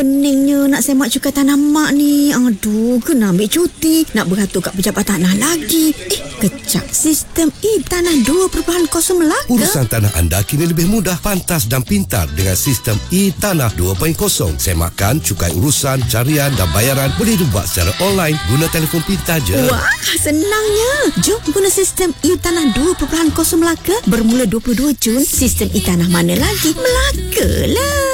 Peningnya nak semak cukai tanah mak ni. Aduh, kena ambil cuti. Nak beratur kat pejabat tanah lagi. Kejap. Sistem e-Tanah 2.0 Melaka. Urusan tanah anda kini lebih mudah, pantas dan pintar dengan sistem e-Tanah 2.0. Semakan, cukai urusan, carian dan bayaran boleh dibuat secara online guna telefon pintar je. Wah, senangnya. Jom guna sistem e-Tanah 2.0 Melaka. Bermula 22 Jun. Sistem e-Tanah mana lagi? Melaka lah.